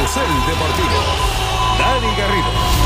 Carrusel Deportivo. Dani Garrido.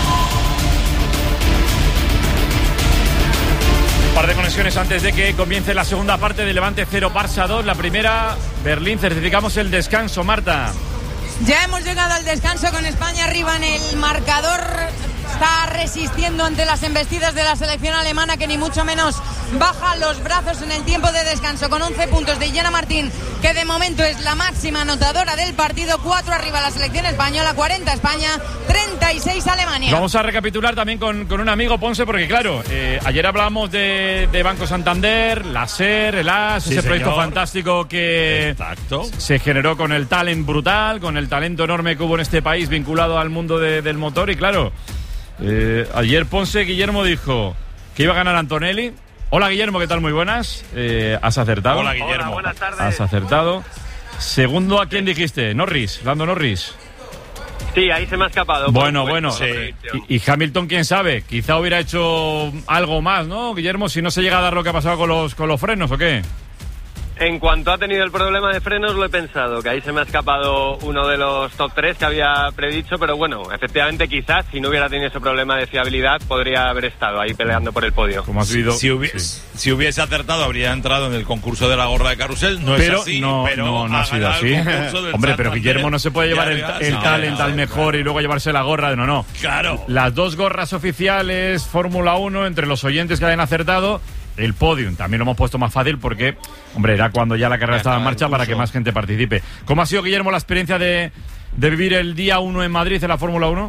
Un par de conexiones antes de que comience la segunda parte de Levante 0, Barça 2. La primera, Berlín, certificamos el descanso, Marta. Ya hemos llegado al descanso con España arriba en el marcador. Está resistiendo ante las embestidas de la selección alemana, que ni mucho menos baja los brazos en el tiempo de descanso, con 11 puntos de Illana Martín, que de momento es la máxima anotadora del partido. 4 arriba la selección española, 40 España, 36 Alemania. Vamos a recapitular también con un amigo, Ponce, porque claro, ayer hablábamos de Banco Santander, la SER, el AS, sí, ese proyecto fantástico que se generó con el talent brutal, con el talento enorme que hubo en este país vinculado al mundo del motor. Y claro, ayer Ponce, Guillermo dijo que iba a ganar Antonelli. Hola Guillermo, ¿qué tal? Muy buenas. ¿Has acertado? Hola Guillermo. Hola, buenas tardes. Has acertado. Segundo, ¿a quién dijiste? Norris, Lando Norris. Sí, ahí se me ha escapado. Bueno. Sí. Y Hamilton, quién sabe, quizá hubiera hecho algo más, ¿no, Guillermo? Si no se llega a dar lo que ha pasado con los frenos, ¿o qué? En cuanto ha tenido el problema de frenos, lo he pensado, que ahí se me ha escapado uno de los top 3 que había predicho, pero bueno, efectivamente quizás si no hubiera tenido ese problema de fiabilidad podría haber estado ahí peleando por el podio. Como has visto, si hubiese acertado habría entrado en el concurso de la gorra de carrusel. No es así, pero no ha sido así. Hombre, pero Guillermo no se puede llevar el talent al mejor y luego llevarse la gorra. No. Claro. Las dos gorras oficiales, Fórmula 1, entre los oyentes que hayan acertado. El podium también lo hemos puesto más fácil porque, hombre, era cuando ya la carrera estaba en marcha para que más gente participe. ¿Cómo ha sido, Guillermo, la experiencia de vivir el día 1 en Madrid en la Fórmula 1?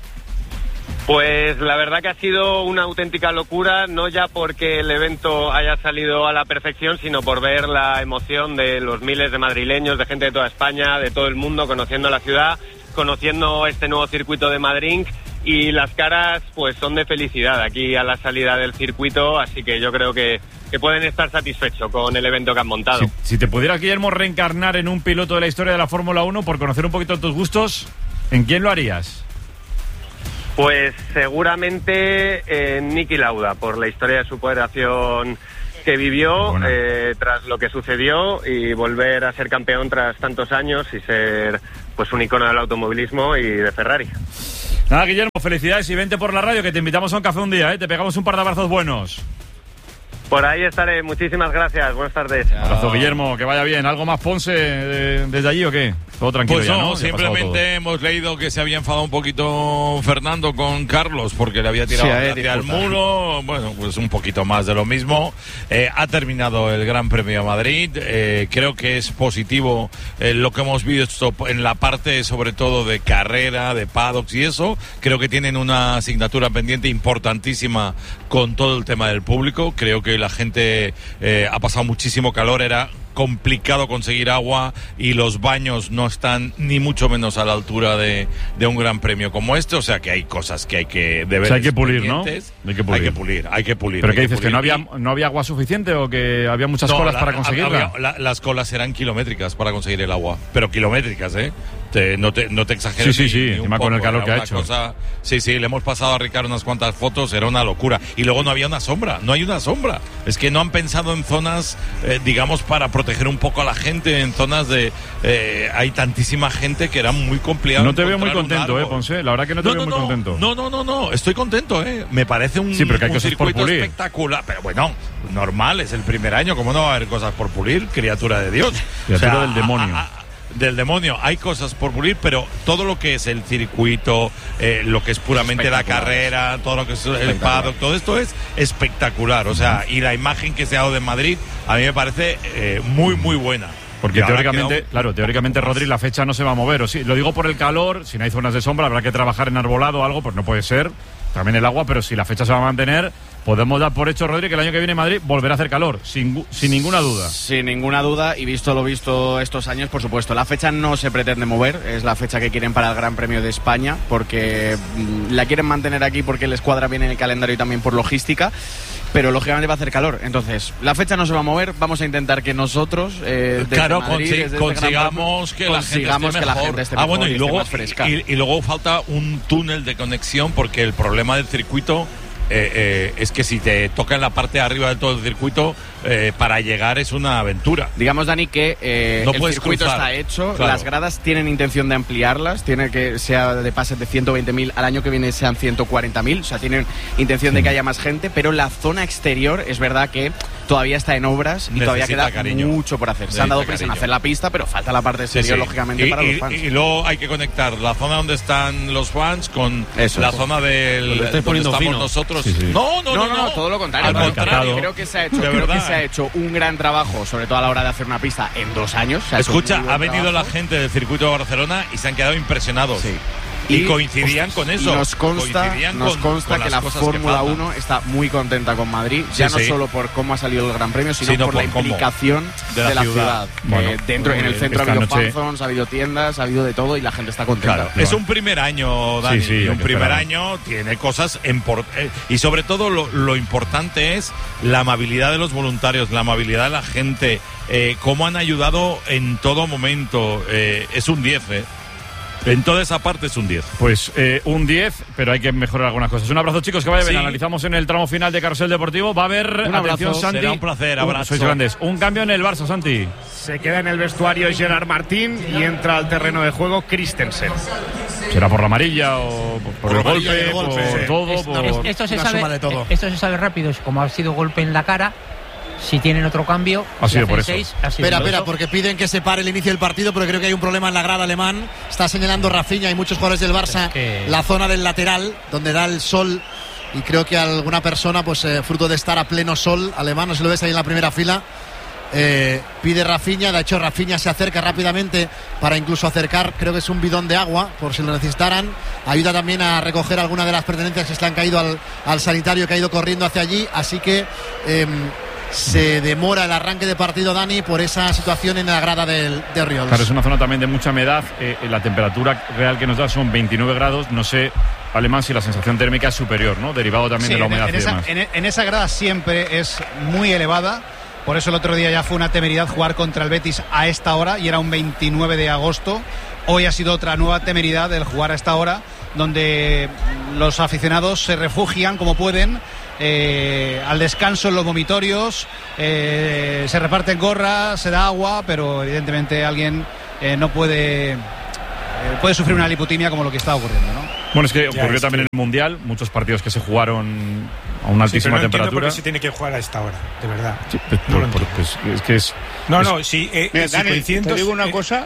Pues la verdad que ha sido una auténtica locura, no ya porque el evento haya salido a la perfección, sino por ver la emoción de los miles de madrileños, de gente de toda España, de todo el mundo, conociendo la ciudad, conociendo este nuevo circuito de Madrid. Y las caras pues son de felicidad aquí a la salida del circuito, así que yo creo que pueden estar satisfechos con el evento que han montado. Si te pudieras, Guillermo, reencarnar en un piloto de la historia de la Fórmula 1 por conocer un poquito tus gustos, ¿en quién lo harías? Pues seguramente en Niki Lauda, por la historia de superación que vivió tras lo que sucedió y volver a ser campeón tras tantos años y ser pues un icono del automovilismo y de Ferrari. Nada, Guillermo, felicidades y vente por la radio, que te invitamos a un café un día, te pegamos un par de abrazos buenos. Por ahí estaré, muchísimas gracias, buenas tardes. Abrazo, Guillermo, que vaya bien. ¿Algo más, Ponce, desde allí o qué? Todo tranquilo. Pues ya, ¿no? Simplemente hemos leído que se había enfadado un poquito Fernando con Carlos porque le había tirado hacia el muro. Bueno, pues un poquito más de lo mismo. Ha terminado el Gran Premio de Madrid. Creo que es positivo lo que hemos visto en la parte, sobre todo, de carrera, de paddocks y eso. Creo que tienen una asignatura pendiente importantísima con todo el tema del público. Creo que la gente ha pasado muchísimo calor, era complicado conseguir agua y los baños no están ni mucho menos a la altura de un gran premio como este, o sea que hay cosas que hay que hay que pulir, ¿no? Hay que pulir. ¿Pero qué dices? ¿Que no había agua suficiente o que había muchas colas para conseguirla? Las colas eran kilométricas para conseguir el agua, pero kilométricas, no te exageres. Sí, encima con el calor que ha hecho. Sí, le hemos pasado a Ricardo unas cuantas fotos, era una locura. Y luego no había una sombra, no hay una sombra. Es que no han pensado en zonas, digamos, para proteger un poco a la gente, en zonas de... hay tantísima gente que era muy complicado. No te veo muy contento, Ponce, la verdad que no te veo muy contento. No, estoy contento, Me parece un circuito espectacular. Pero bueno, normal, es el primer año, ¿cómo no va a haber cosas por pulir? Criatura de Dios. Criatura del demonio. Del demonio, hay cosas por pulir, pero todo lo que es el circuito, lo que es puramente la carrera, todo lo que es el paddock, todo esto es espectacular, o sea, y la imagen que se ha dado de Madrid a mí me parece muy, muy buena. Porque teóricamente, Rodri, la fecha no se va a mover, o sí, lo digo por el calor, si no hay zonas de sombra habrá que trabajar en arbolado o algo, pues no puede ser, también el agua, pero si la fecha se va a mantener, podemos dar por hecho, Rodri, que el año que viene Madrid volverá a hacer calor, sin ninguna duda. Sin ninguna duda, y visto lo visto estos años, por supuesto. La fecha no se pretende mover, es la fecha que quieren para el Gran Premio de España, porque la quieren mantener aquí porque les cuadra bien en el calendario y también por logística, pero lógicamente va a hacer calor. Entonces, la fecha no se va a mover, vamos a intentar que nosotros, consigamos que la gente esté mejor, y luego, más fresca. Y luego falta un túnel de conexión, porque el problema del circuito es que si te toca en la parte de arriba de todo el circuito, para llegar es una aventura. Digamos, Dani, que no el puedes circuito cruzar. está hecho, Claro. las gradas tienen intención de ampliarlas, tiene que sea de pases de 120.000, al año que viene sean 140.000, o sea, tienen intención de que haya más gente, pero la zona exterior es verdad que todavía está en obras y todavía queda mucho por hacer. Se han dado prisa en hacer la pista, pero falta la parte exterior, lógicamente, para los fans. Y luego hay que conectar la zona donde están los fans con la zona donde estamos nosotros. No, todo lo contrario. Al contrario. Creo que se ha hecho un gran trabajo, sobre todo a la hora de hacer una pista en 2 años. Escucha, ha venido la gente del circuito de Barcelona y se han quedado impresionados. Sí. Y coincidían con eso. Y nos consta que la Fórmula 1 está muy contenta con Madrid, ya no solo por cómo ha salido el Gran Premio, sino por la implicación de la ciudad. Bueno, dentro, en el centro ha habido fanzones, ha habido tiendas, ha habido de todo y la gente está contenta. Claro, es un primer año, Dani, y un primer año tiene cosas y sobre todo lo importante es la amabilidad de los voluntarios, la amabilidad de la gente, cómo han ayudado en todo momento. Es un 10, En toda esa parte es un 10. Pues un 10, pero hay que mejorar algunas cosas. Un abrazo, chicos, que vaya bien. Analizamos en el tramo final de Carrusel Deportivo. Va a haber, atención, Santi. Será un placer, abrazo. Sois grandes. Un cambio en el Barça, Santi. Se queda en el vestuario Gerard Martín y entra al terreno de juego Christensen. ¿Será por la amarilla o por el golpe, por todo? Esto se sabe rápido, como ha sido golpe en la cara. Si tienen otro cambio, ha sido por eso. Espera, porque piden que se pare el inicio del partido, pero creo que hay un problema en la grada alemán. Está señalando Rafinha y muchos jugadores del Barça la zona del lateral, donde da el sol. Y creo que alguna persona, pues fruto de estar a pleno sol alemán, no sé si lo ves ahí en la primera fila, pide Rafinha. De hecho, Rafinha se acerca rápidamente para incluso acercar, creo que es un bidón de agua, por si lo necesitaran. Ayuda también a recoger alguna de las pertenencias que se le han caído al sanitario que ha ido corriendo hacia allí. Así que se demora el arranque de partido, Dani, por esa situación en la grada de Oriols. Claro, es una zona también de mucha humedad. La temperatura real que nos da son 29 grados. No sé, Alemán, si la sensación térmica es superior, ¿no? Derivado también de la humedad y demás. En esa grada siempre es muy elevada. Por eso el otro día ya fue una temeridad jugar contra el Betis a esta hora, y era un 29 de agosto. Hoy ha sido otra nueva temeridad el jugar a esta hora, donde los aficionados se refugian como pueden. Al descanso en los vomitorios, se reparten gorras, se da agua, pero evidentemente alguien no puede sufrir una lipotimia como lo que está ocurriendo, ¿no? Bueno, es que ocurrió también en el Mundial, muchos partidos que se jugaron a una altísima temperatura. ¿Por qué se tiene que jugar a esta hora? De verdad. Sí, es que es... Mira, Dani, te digo una cosa,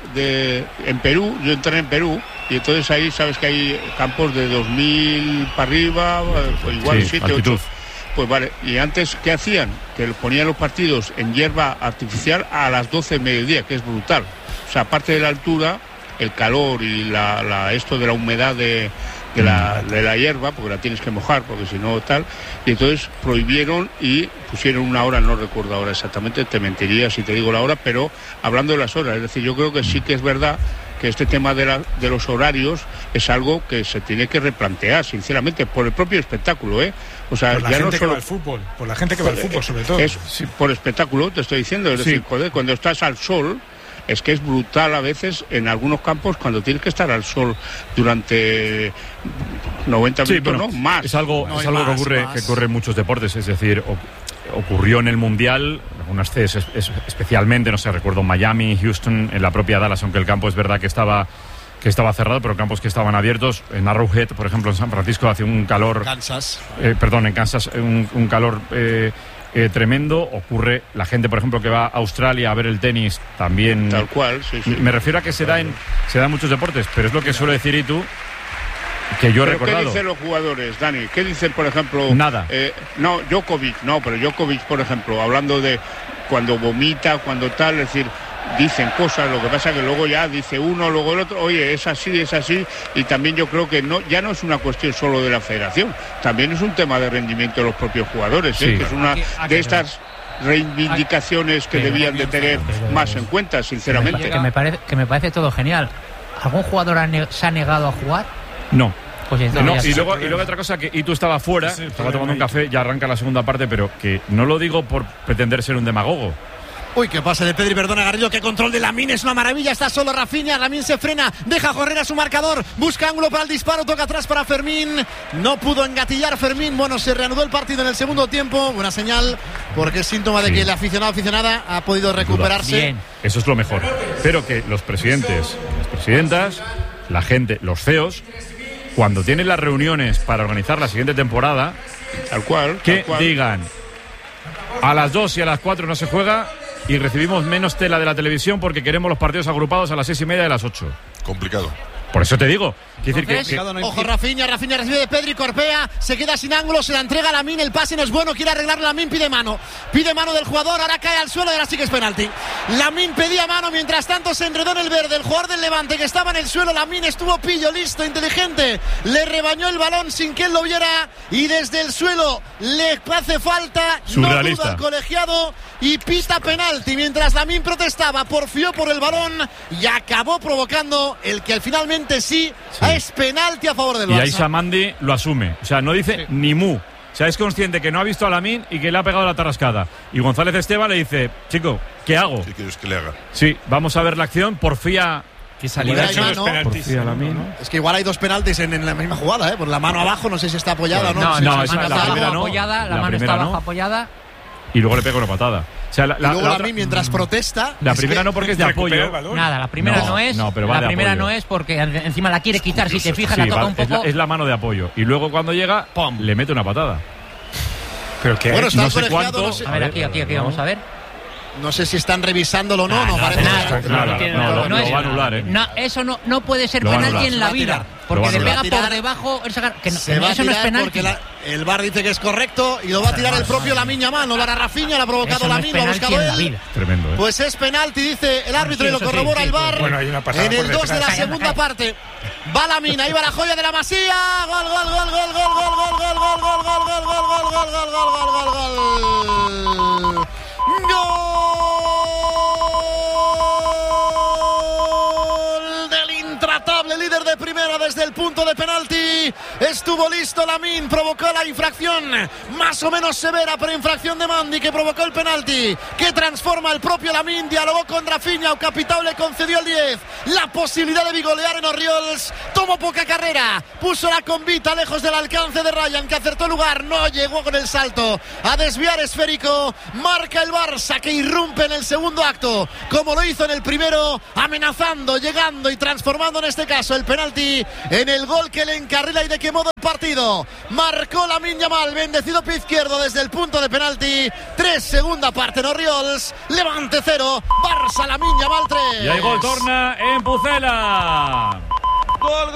en Perú, yo entré en Perú, y entonces ahí sabes que hay campos de 2.000 para arriba, pues igual 7, 8. Pues vale, y antes, ¿qué hacían? Que ponían los partidos en hierba artificial a las 12 del mediodía, que es brutal. O sea, aparte de la altura, el calor y esto de la humedad de la hierba, porque la tienes que mojar, porque si no tal, y entonces prohibieron y pusieron una hora, no recuerdo ahora exactamente, te mentiría si te digo la hora, pero hablando de las horas, es decir, yo creo que sí que es verdad que este tema de los horarios es algo que se tiene que replantear, sinceramente, por el propio espectáculo, O sea, por la ya gente no solo que va al fútbol, por la gente que va al fútbol, sobre todo. Por espectáculo, te estoy diciendo, es decir, joder, cuando estás al sol, es que es brutal a veces en algunos campos cuando tienes que estar al sol durante 90 minutos, ¿no? Más. Es algo que ocurre en muchos deportes, es decir, ocurrió en el Mundial, algunas veces especialmente, no sé, recuerdo Miami, Houston, en la propia Dallas, aunque el campo es verdad que estaba cerrado, pero campos que estaban abiertos. En Arrowhead, por ejemplo, en San Francisco, hace un calor... en Kansas, un calor... tremendo. Ocurre la gente, por ejemplo, que va a Australia a ver el tenis también. Tal cual, sí. Me refiero a que se da en muchos deportes, pero es lo que suele decir Itu, que yo he recordado. ¿Qué dicen los jugadores, Dani? ¿Qué dicen, por ejemplo? Nada. Djokovic, pero Djokovic, por ejemplo, hablando de cuando vomita, cuando tal, es decir, dicen cosas, lo que pasa que luego ya dice uno, luego el otro, oye, es así, y también yo creo que ya no es una cuestión solo de la federación, también es un tema de rendimiento de los propios jugadores, que es una de estas reivindicaciones que debían de tener más en cuenta, sinceramente. Que me parece todo genial. ¿Algún jugador se ha negado a jugar? No. Pues y luego otra cosa, que Itu estaba fuera, estaba tomando un café, ya arranca la segunda parte, pero que no lo digo por pretender ser un demagogo. Uy, qué pase de Pedri, perdona Garrido, qué control de Lamine, es una maravilla, está solo Rafinha, Lamine se frena, deja correr a su marcador, busca ángulo para el disparo, toca atrás para Fermín, no pudo engatillar Fermín, bueno, se reanudó el partido en el segundo tiempo, buena señal, porque es síntoma de que el aficionado aficionada ha podido recuperarse. Bien. Eso es lo mejor, pero que los presidentes, las presidentas, la gente, los CEOs, cuando tienen las reuniones para organizar la siguiente temporada, que digan a las 2 y a las 4 no se juega y recibimos menos tela de la televisión porque queremos los partidos agrupados a las 6:30 y a las 8. Complicado. Por eso te digo. Ojo, Rafinha recibe de Pedri, Corpea, se queda sin ángulo, se la entrega a Lamine, el pase no es bueno, quiere arreglar Lamine, pide mano del jugador, ahora cae al suelo y ahora sí que es penalti. Lamine pedía mano, mientras tanto se enredó en el verde, el jugador del Levante que estaba en el suelo, Lamine estuvo pillo, listo, inteligente, le rebañó el balón sin que él lo viera y desde el suelo le hace falta, no duda el colegiado y pita penalti, mientras Lamine protestaba, porfió por el balón y acabó provocando el que finalmente sí. Es penalti a favor del Barça. Y ahí Samandi lo asume. O sea, no dice ni mu. O sea, es consciente que no ha visto a Lamine y que le ha pegado la tarrascada. Y González Esteban le dice, chico, ¿qué hago? ¿Qué quieres que le haga? Sí, vamos a ver la acción. Porfía. Que salida hecho dos penaltis. Es que igual hay dos penaltis en la misma jugada, por la mano abajo, no sé si está apoyada o no. No, la mano está abajo apoyada. Y luego le pega una patada. O sea, y luego Lamine mientras protesta. La primera no porque es de apoyo. Nada, la primera no es. No, pero la primera no es porque encima la quiere quitar. Si te fijas, la toca un poco. Es la mano de apoyo. Y luego cuando llega, ¡pum!, le mete una patada. Pero que bueno, está no sé cuánto. No sé. A ver, aquí, vamos a ver. No sé si están revisándolo o no. No parece nada. No, lo va a anular, No, eso no puede ser penalti en la vida. Porque le pega por debajo. Eso no es penalti. El VAR dice que es correcto y lo va a tirar el propio Lamine Yamal. No lo hará Rafinha, lo ha provocado Lamine, lo ha buscado él. Tremendo, Pues es penalti, dice el árbitro y lo corrobora el VAR. Bueno, hay una pasada en el 2 de la segunda parte. Va Lamine, ahí va la joya de la Masía. Gol. Gol del intratable líder de primera desde el punto de penalti. Estuvo listo Lamine, provocó la infracción más o menos severa, pero infracción de Mandi que provocó el penalti, que transforma el propio Lamine, dialogó con Rafinha, o Capitao le concedió el 10, la posibilidad de bigolear en Oriols, tomó poca carrera, puso la convita lejos del alcance de Ryan, que acertó el lugar, no llegó con el salto a desviar esférico, marca el Barça que irrumpe en el segundo acto, como lo hizo en el primero, amenazando, llegando y transformando en este caso el penalti en el gol que le encarrila y de qué modo el partido. Marcó Lamine Yamal, bendecido pie izquierdo desde el punto de penalti. 3, segunda parte en Oriols. Levante 0, Barça Lamine Yamal 3. Y hay gol, torna en Pucela. Gol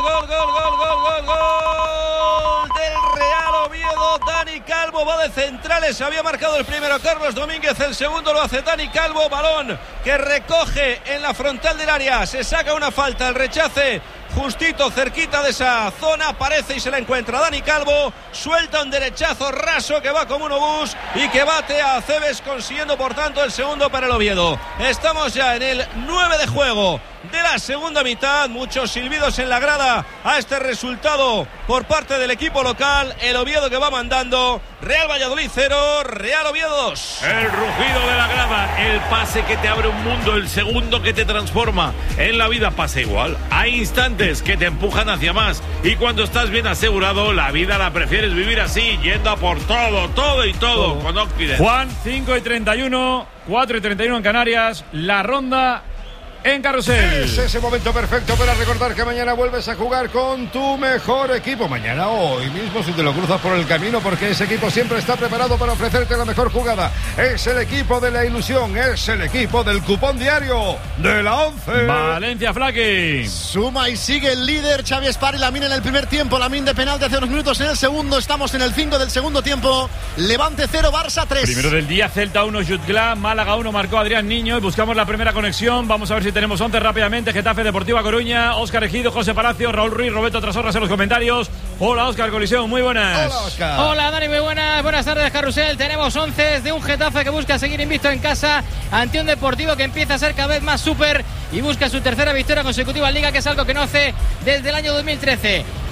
del Real Oviedo. Dani Calvo va de centrales. Había marcado el primero Carlos Domínguez, el segundo lo hace Dani Calvo. Balón que recoge en la frontal del área. Se saca una falta, el rechace justito cerquita de esa zona, aparece y se la encuentra Dani Calvo, suelta un derechazo raso que va como un obús y que bate a Cebes, consiguiendo por tanto el segundo para el Oviedo. Estamos ya en el 9 de juego de la segunda mitad, muchos silbidos en la grada a este resultado por parte del equipo local. El Oviedo que va mandando, Real Valladolid 0, Real Oviedo 2. El rugido de la grada, el pase que te abre un mundo, el segundo que te transforma. En la vida pasa igual, hay instantes que te empujan hacia más y cuando estás bien asegurado, la vida la prefieres vivir así, yendo a por todo con Occident. Juan, 5:31, 4:31 en Canarias, la ronda en Carrusel. Es ese momento perfecto para recordar que mañana vuelves a jugar con tu mejor equipo. Mañana, hoy mismo, si te lo cruzas por el camino, porque ese equipo siempre está preparado para ofrecerte la mejor jugada. Es el equipo de la ilusión, es el equipo del cupón diario de la 11. Valencia, Flaqui. Suma y sigue el líder Xavi Espar y Lamine en el primer tiempo. Lamine de penalti hace unos minutos en el segundo. Estamos en el 5 del segundo tiempo. Levante 0, Barça 3. Primero del día, Celta 1, Jutgla, Málaga 1, marcó Adrián Niño. Y buscamos la primera conexión. Vamos a ver si tenemos 11 rápidamente. Getafe, Deportiva Coruña, Óscar Ejido, José Palacio, Raúl Ruiz, Roberto Trasorras en los comentarios. Hola, Óscar, Colisión, muy buenas. Hola, Óscar. Hola, Dani, muy buenas. Buenas tardes, Carrusel. Tenemos 11 de un Getafe que busca seguir invicto en casa ante un Deportivo que empieza a ser cada vez más súper y busca su tercera victoria consecutiva en Liga, que es algo que no hace desde el año 2013.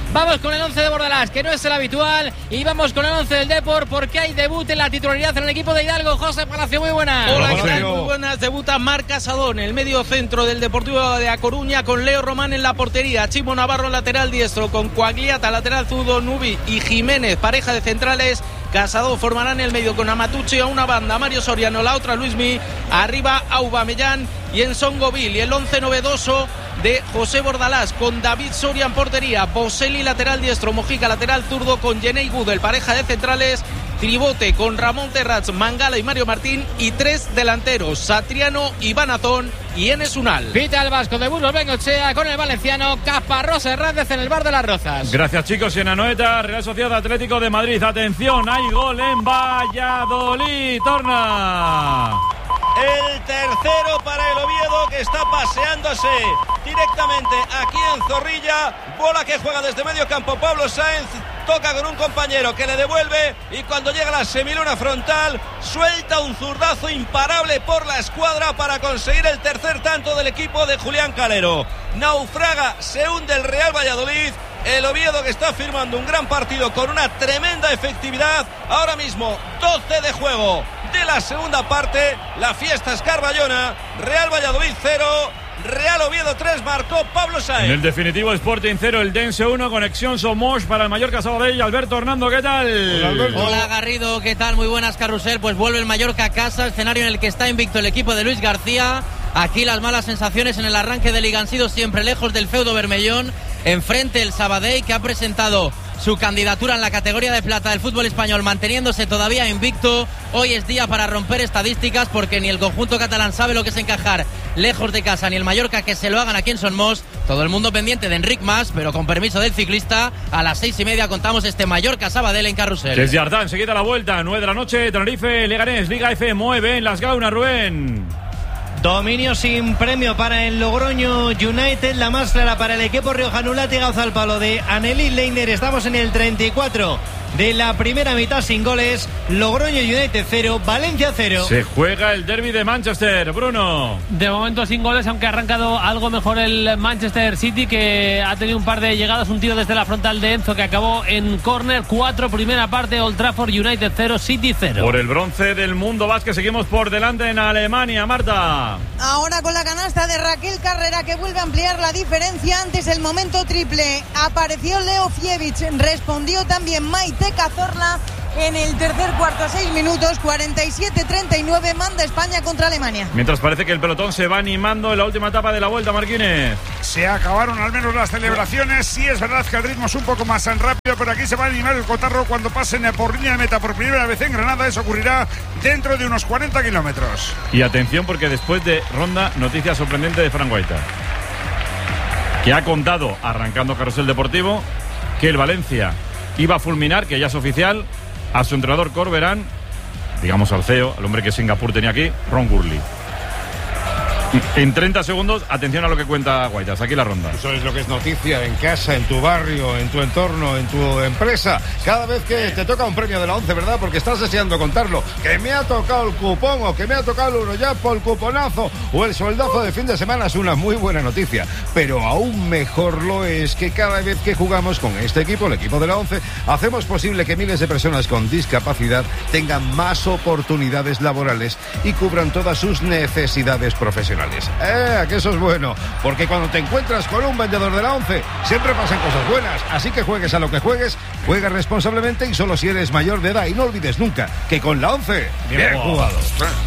Vamos con el 11 de Bordalás, que no es el habitual, y vamos con el 11 del Depor, porque hay debut en la titularidad en el equipo de Hidalgo. José Palacio, muy buenas. Hola, ¿qué tal? Muy buenas. Debuta Marc Casadón, el medio centro del Deportivo de A Coruña, con Leo Román en la portería, Chimo Navarro lateral diestro, con Coagliata lateral zurdo, Nubi y Jiménez, pareja de centrales. Casado formará en el medio con Amatucci a una banda, Mario Soriano la otra, Luismi, arriba Aubameyang y en Songovil. Y el 11 novedoso de José Bordalás, con David Soria en portería, Boselli lateral diestro, Mojica lateral zurdo, con Jenei Gudel, pareja de centrales, tribote con Ramón Terrats, Mangala y Mario Martín, y 3 delanteros, Satriano, Iván Azón y Enes Unal. Pita el vasco de Burgos Bengochea con el valenciano Caparrós Hernández en el bar de las Rozas. Gracias, chicos. Y en Anoeta, Real Sociedad Atlético de Madrid. Atención, hay gol en Valladolid. Torna. El tercero para el Oviedo, que está paseándose directamente aquí en Zorrilla. Bola que juega desde medio campo Pablo Sáenz. Toca con un compañero que le devuelve, y cuando llega la semiluna frontal suelta un zurdazo imparable por la escuadra para conseguir el tercer tanto del equipo de Julián Calero. Naufraga, se hunde el Real Valladolid. El Oviedo, que está firmando un gran partido con una tremenda efectividad. Ahora mismo 12 de juego de la segunda parte. La fiesta es carballona. Real Valladolid 0, Real Oviedo 3, marcó Pablo Sáenz. En el definitivo Sporting 0, el Dense 1, conexión Somos para el Mallorca Sabadell. Alberto Hernando, ¿qué tal? Hola, Alberto. Hola, Garrido, ¿qué tal? Muy buenas, Carrusel. Pues vuelve el Mallorca a casa, escenario en el que está invicto el equipo de Luis García. Aquí las malas sensaciones en el arranque de Liga han sido siempre lejos del feudo bermellón. Enfrente el Sabadell, que ha presentado su candidatura en la categoría de plata del fútbol español, manteniéndose todavía invicto. Hoy es día para romper estadísticas, porque ni el conjunto catalán sabe lo que es encajar lejos de casa, ni el Mallorca que se lo hagan aquí en Son Mos. Todo el mundo pendiente de Enric Mas, pero con permiso del ciclista, a las 6:30 contamos este Mallorca-Sabadell en Carrusel. Desde Ardán, seguida la vuelta, 9 de la noche, Tenerife, Leganés, Liga F, mueve en las Gaunas, Rubén. Dominio sin premio para el Logroño United, la más clara para el equipo riojano, latigazo al palo de Annelies Leiner. Estamos en el 34 de la primera mitad sin goles. Logroño United 0, Valencia 0. Se juega el derbi de Manchester, Bruno. De momento sin goles, aunque ha arrancado algo mejor el Manchester City, que ha tenido un par de llegadas, un tiro desde la frontal de Enzo que acabó en córner. 4, primera parte, Old Trafford, United 0, City 0. Por el bronce del mundo básquet seguimos por delante en Alemania, Marta. Ahora con la canasta de Raquel Carrera, que vuelve a ampliar la diferencia. Antes el momento triple, apareció Leo Fievich, respondió también Maite Cazorla en el tercer cuarto a 6 minutos, 47-39, manda España contra Alemania. Mientras parece que el pelotón se va animando en la última etapa de la Vuelta, Marquínez. Se acabaron al menos las celebraciones. Sí, es verdad que el ritmo es un poco más rápido, pero aquí se va a animar el cotarro cuando pasen por línea de meta por primera vez en Granada. Eso ocurrirá dentro de unos 40 kilómetros. Y atención, porque después de ronda, noticia sorprendente de Fran Guaita, que ha contado, arrancando Carrusel Deportivo, que el Valencia iba a fulminar, que ya es oficial, a su entrenador Corberán, digamos al CEO, al hombre que Singapur tenía aquí, Ron Gurley. En 30 segundos, atención a lo que cuenta Guaitas. Aquí la ronda. Eso es lo que es noticia en casa, en tu barrio, en tu entorno, en tu empresa. Cada vez que te toca un premio de la 11, ¿verdad? Porque estás deseando contarlo. Que me ha tocado el cupón, o que me ha tocado el Eurojackpot, el cuponazo o el sueldazo de fin de semana, es una muy buena noticia. Pero aún mejor lo es que cada vez que jugamos con este equipo, el equipo de la 11, hacemos posible que miles de personas con discapacidad tengan más oportunidades laborales y cubran todas sus necesidades profesionales. Que eso es bueno, porque cuando te encuentras con un vendedor de la 11 siempre pasan cosas buenas, así que juegues a lo que juegues, juega responsablemente y solo si eres mayor de edad, y no olvides nunca que con la 11 bien jugado.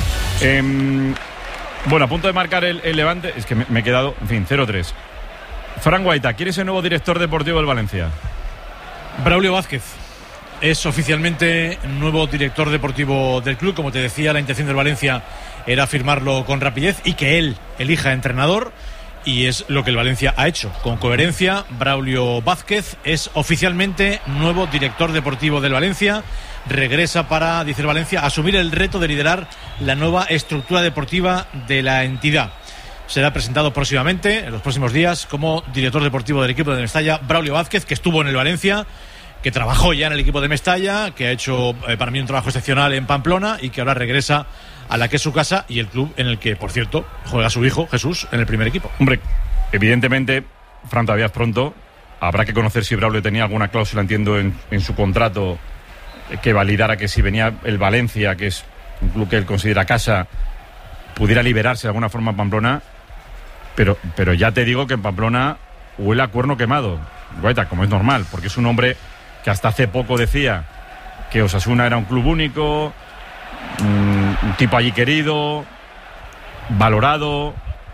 Bueno, a punto de marcar el Levante, es que me he quedado, en fin, 0-3. Fran Guaita, ¿quién es el nuevo director deportivo del Valencia? Braulio Vázquez es oficialmente nuevo director deportivo del club. Como te decía, la intención del Valencia era firmarlo con rapidez y que él elija entrenador, y es lo que el Valencia ha hecho. Con coherencia, Braulio Vázquez es oficialmente nuevo director deportivo del Valencia. Regresa para, dice el Valencia, asumir el reto de liderar la nueva estructura deportiva de la entidad. Será presentado próximamente, en los próximos días, como director deportivo del equipo de Mestalla, Braulio Vázquez, que estuvo en el Valencia, que trabajó ya en el equipo de Mestalla, que ha hecho para mí un trabajo excepcional en Pamplona y que ahora regresa a la que es su casa y el club en el que, por cierto, juega su hijo Jesús en el primer equipo. Hombre, evidentemente, Fran, todavía es pronto, habrá que conocer si Braulio tenía alguna cláusula, entiendo, en su contrato que validara que si venía el Valencia, que es un club que él considera casa, pudiera liberarse de alguna forma en Pamplona. Pero ya te digo que en Pamplona huele a cuerno quemado, Guaita, como es normal, porque es un hombre que hasta hace poco decía que Osasuna era un club único, un tipo allí querido, valorado.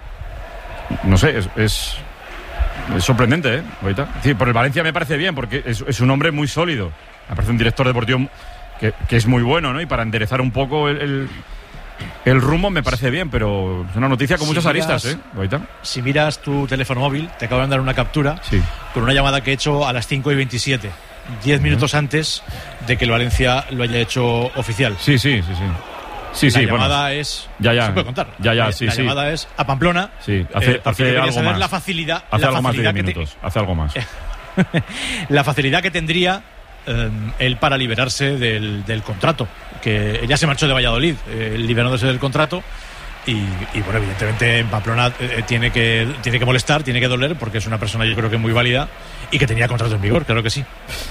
No sé, es sorprendente, Guaita. Sí, por el Valencia me parece bien, porque es un hombre muy sólido. Me parece un director deportivo que es muy bueno, ¿no? Y para enderezar un poco el rumbo me parece bien, pero es una noticia con muchas aristas, Guaita. Si miras tu teléfono móvil, te acaban de dar una captura con una llamada que he hecho a las 5:27, 10 minutos antes de que el Valencia lo haya hecho oficial. Sí. La llamada es... Ya. ¿Se puede contar? La llamada es a Pamplona. Sí, hace algo más. La facilidad... Hace algo más de 10 minutos. Hace algo más. La facilidad que tendría él para liberarse del contrato, que ya se marchó de Valladolid, liberándose del contrato, y bueno, evidentemente en Pamplona tiene que molestar, tiene que doler, porque es una persona, yo creo que muy válida y que tenía contrato en vigor, claro que sí.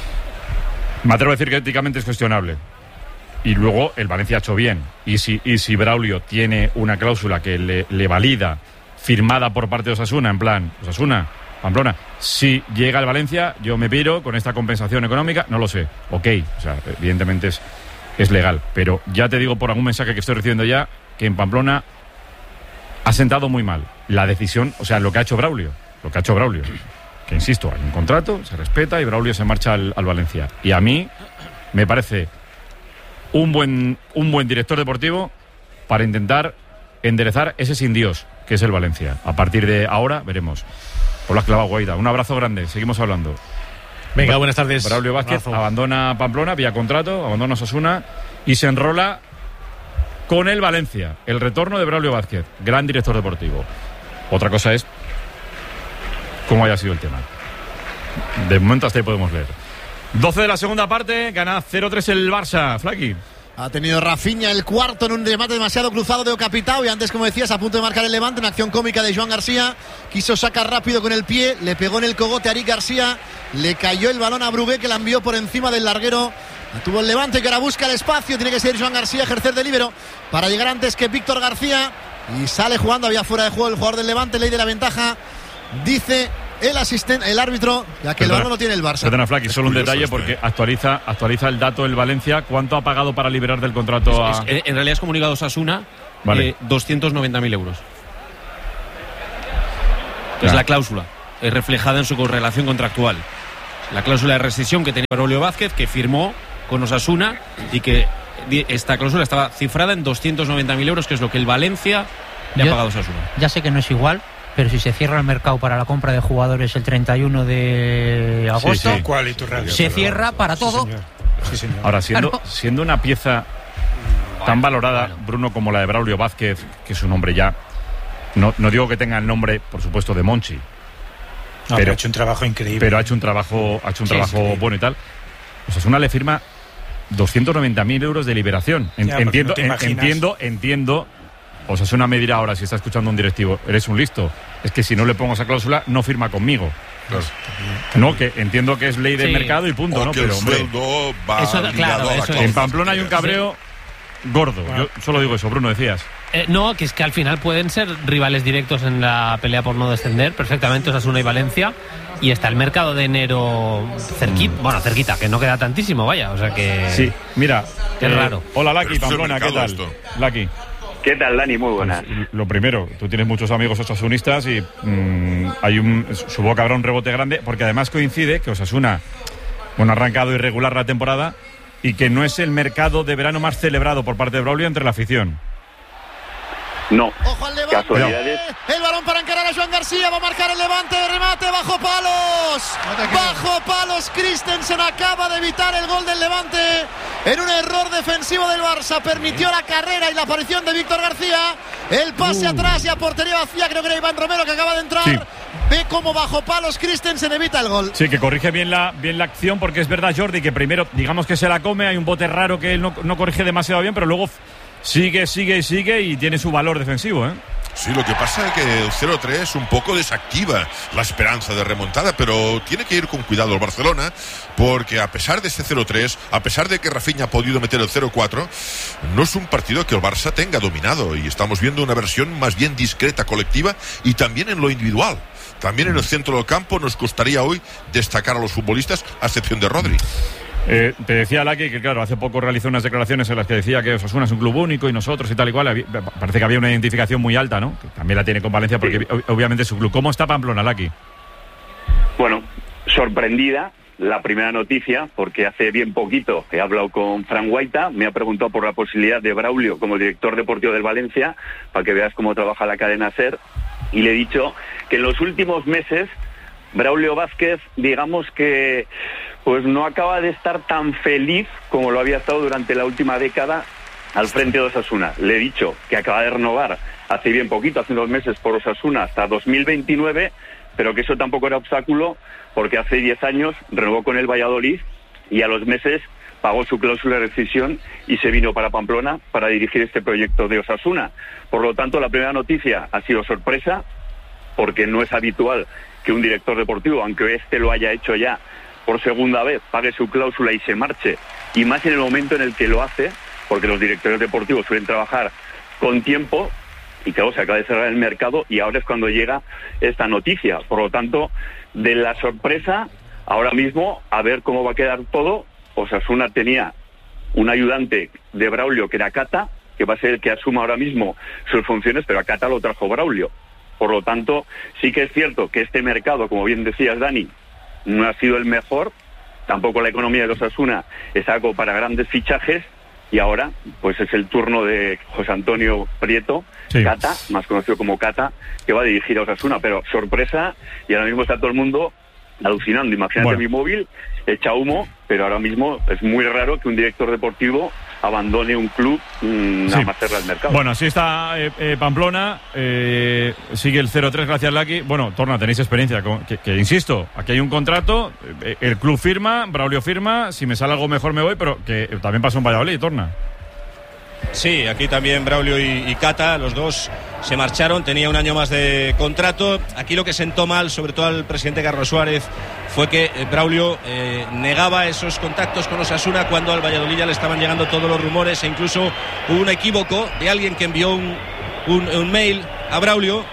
Me atrevo a decir que éticamente es cuestionable, y luego el Valencia ha hecho bien, y si Braulio tiene una cláusula que le valida, firmada por parte de Osasuna, en plan, Osasuna, Pamplona, si llega el Valencia, yo me piro con esta compensación económica, no lo sé, ok, o sea, evidentemente es legal, pero ya te digo por algún mensaje que estoy recibiendo ya, que en Pamplona ha sentado muy mal la decisión, o sea, lo que ha hecho Braulio, que insisto, hay un contrato, se respeta y Braulio se marcha al Valencia, y a mí me parece un buen director deportivo para intentar enderezar ese sin Dios que es el Valencia. A partir de ahora veremos. Por lo has clavado, Guaita. Un abrazo grande. Seguimos hablando. Venga, buenas tardes. Braulio Vázquez abandona Pamplona vía contrato, abandona Osasuna y se enrola con el Valencia. El retorno de Braulio Vázquez, gran director deportivo. Otra cosa es cómo haya sido el tema. De momento hasta ahí podemos leer. 12 de la segunda parte, gana 0-3 el Barça. Flaqui. Ha tenido Rafinha el cuarto en un remate demasiado cruzado de Ocapitao y antes, como decías, a punto de marcar el Levante, una acción cómica de Joan García. Quiso sacar rápido con el pie, le pegó en el cogote a Eric García, le cayó el balón a Brugué, que la envió por encima del larguero. Tuvo el Levante, que ahora busca el espacio, tiene que ser Joan García, ejercer de líbero para llegar antes que Víctor García, y sale jugando, había fuera de juego el jugador del Levante, ley de la ventaja, dice el árbitro, ya que el balón no tiene el Barça. Perdona, Flaqui, solo un detalle, porque actualiza el dato el Valencia. ¿Cuánto ha pagado para liberar del contrato a...? En realidad es comunicado Osasuna, 290.000 euros. Es la cláusula, es reflejada en su relación contractual. La cláusula de rescisión que tenía Braulio Vázquez, que firmó con Osasuna, y que esta cláusula estaba cifrada en 290.000 euros, que es lo que el Valencia le ha pagado a Osasuna. Ya sé que no es igual, pero si se cierra el mercado para la compra de jugadores el 31 de agosto, se cierra para todo. Sí, señor. Ahora, siendo una pieza tan valorada, Bruno, como la de Braulio Vázquez, que es un hombre ya, no digo que tenga el nombre, por supuesto, de Monchi, pero ha hecho un trabajo increíble. Pero ha hecho un trabajo bueno y tal. Osasuna le firma 290.000 euros de liberación. Entiendo. Osasuna me dirá ahora, si está escuchando un directivo, eres un listo. Es que si no le pongo esa cláusula, no firma conmigo. Claro. No, que entiendo que es ley de mercado y punto, o ¿no? Que pero el sueldo va en Pamplona hay un cabreo gordo. Yo solo digo eso, Bruno, decías. No, que es que al final pueden ser rivales directos en la pelea por no descender, perfectamente Osasuna y Valencia, y está el mercado de enero cerquita, que no queda tantísimo, vaya, o sea que... Sí, mira, qué raro. Hola, Laki, Pamplona, ¿qué tal? Laki. ¿Qué tal, Dani? Muy buenas. Pues, lo primero, tú tienes muchos amigos osasunistas y supongo que habrá un rebote grande, porque además coincide que Osasuna ha arrancado irregular la temporada y que no es el mercado de verano más celebrado por parte de Braulio entre la afición. No. Ojo al Levante. Casualidades. El balón para encarar a Joan García. Va a marcar el Levante. Remate bajo palos. Bajo palos. Christensen acaba de evitar el gol del Levante en un error defensivo del Barça. Permitió la carrera y la aparición de Víctor García. El pase atrás y a portería vacía. Creo que era Iván Romero que acaba de entrar. Sí. Ve cómo bajo palos Christensen evita el gol. Sí, que corrige bien la acción, porque es verdad, Jordi, que primero digamos que se la come. Hay un bote raro que él no corrige demasiado bien, pero luego sigue y tiene su valor defensivo, ¿eh? Sí, lo que pasa es que el 0-3 un poco desactiva la esperanza de remontada, pero tiene que ir con cuidado el Barcelona, porque a pesar de este 0-3, a pesar de que Rafinha ha podido meter el 0-4, no es un partido que el Barça tenga dominado, y estamos viendo una versión más bien discreta, colectiva, y también en lo individual. También en el centro del campo nos costaría hoy destacar a los futbolistas, a excepción de Rodri. Te decía Laki que, claro, hace poco realizó unas declaraciones en las que decía que Osasuna es un club único y nosotros y tal y cual. Parece que había una identificación muy alta, ¿no? Que también la tiene con Valencia porque obviamente es su club. ¿Cómo está Pamplona, Laki? Bueno, sorprendida la primera noticia, porque hace bien poquito he hablado con Fran Guaita, me ha preguntado por la posibilidad de Braulio como director deportivo del Valencia, para que veas cómo trabaja la cadena SER, y le he dicho que en los últimos meses Braulio Vázquez, digamos que pues no acaba de estar tan feliz como lo había estado durante la última década al frente de Osasuna. Le he dicho que acaba de renovar hace bien poquito, hace 2 meses por Osasuna hasta 2029, pero que eso tampoco era obstáculo porque hace 10 años renovó con el Valladolid y a los meses pagó su cláusula de rescisión y se vino para Pamplona para dirigir este proyecto de Osasuna. Por lo tanto, la primera noticia ha sido sorpresa, porque no es habitual que un director deportivo, aunque este lo haya hecho ya por segunda vez, pague su cláusula y se marche, y más en el momento en el que lo hace, porque los directores deportivos suelen trabajar con tiempo, y claro, se acaba de cerrar el mercado y ahora es cuando llega esta noticia. Por lo tanto, de la sorpresa, ahora mismo, a ver cómo va a quedar todo. Osasuna tenía un ayudante de Braulio que era Cata, que va a ser el que asuma ahora mismo sus funciones, pero a Cata lo trajo Braulio. Por lo tanto, sí que es cierto que este mercado, como bien decías, Dani, no ha sido el mejor. Tampoco la economía de Osasuna es algo para grandes fichajes. Y ahora, pues es el turno de José Antonio Prieto, sí, Cata, más conocido como Cata, que va a dirigir a Osasuna. Pero sorpresa, y ahora mismo está todo el mundo alucinando. Imagínate mi móvil, echa humo, pero ahora mismo es muy raro que un director deportivo abandone un club nada más cerrar el mercado. Bueno, así está Pamplona, sigue el 0-3, gracias Laki. Bueno, Torna, tenéis experiencia, que insisto, aquí hay un contrato, el club firma, Braulio firma, si me sale algo mejor me voy, pero que también pasó en Valladolid, Torna. Sí, aquí también Braulio y Cata, los dos se marcharon, tenía un año más de contrato. Aquí lo que sentó mal, sobre todo al presidente Carlos Suárez, fue que Braulio negaba esos contactos con Osasuna cuando al Valladolid ya le estaban llegando todos los rumores, e incluso hubo un equívoco de alguien que envió un mail a Braulio